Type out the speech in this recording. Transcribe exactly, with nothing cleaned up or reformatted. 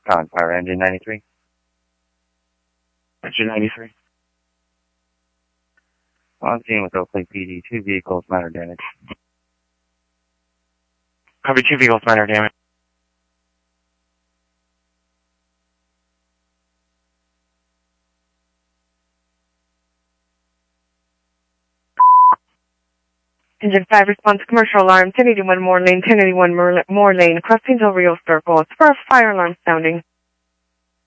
Con Fire Engine ninety-three. Engine ninety-three. On scene with Oakley P D, two vehicles, minor damage. Copy, two vehicles, minor damage. Engine five response commercial alarm, ten eighty-one Moore Lane, ten eighty-one Moore Lane, Crossing Del Rio Circle. It's for a fire alarm sounding.